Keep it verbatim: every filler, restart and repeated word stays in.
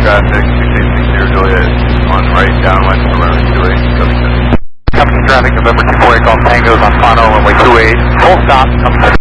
traffic, six eight six zero Juliet, on right, downwind from runway two eight, Covington. Covington traffic, November two four eight Golf Tango's on final runway two eight, full stop, Covington.